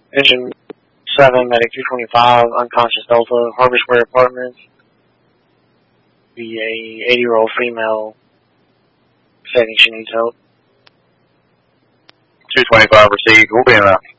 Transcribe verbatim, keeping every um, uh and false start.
Engine seven, Medic two twenty-five, unconscious Delta, Harbor Square Apartments. Be a eighty-year-old female stating she needs help. two twenty-five received. We'll be in a